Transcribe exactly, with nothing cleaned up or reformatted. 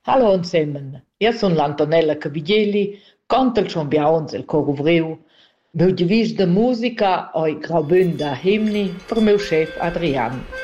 Hallo zusammen, io sono l'Antonella Cavigelli, canto il champions il coro vreu. Meu devis de musica oi grabün da himni per meu chef Adrian.